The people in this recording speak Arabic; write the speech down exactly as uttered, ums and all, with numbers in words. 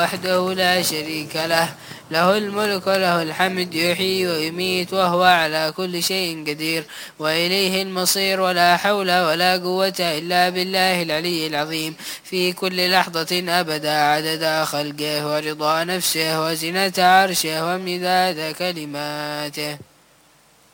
وحده لا شريك له، له الملك وله الحمد، يحيي ويميت وهو على كل شيء قدير، وإليه المصير، ولا حول ولا قوة إلا بالله العلي العظيم، في كل لحظة أبدا، عدد خلقه ورضا نفسه وزنة عرشه ومداد كلماته.